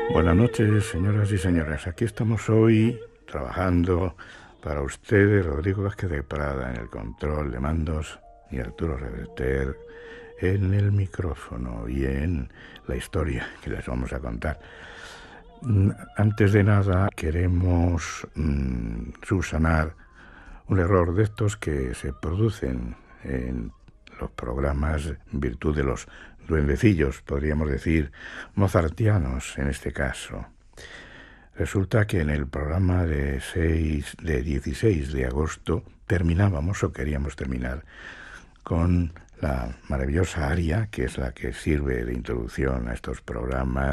Buenas noches, señoras y señores. Aquí estamos hoy trabajando para ustedes, Rodrigo Vázquez de Prada en el control de mandos y Arturo Reverter en el micrófono y en la historia que les vamos a contar. Antes de nada, queremos subsanar un error de estos que se producen en los programas en virtud de los duendecillos, podríamos decir, mozartianos en este caso. Resulta que en el programa de 16 de agosto terminábamos o queríamos terminar con la maravillosa aria, que es la que sirve de introducción a estos programas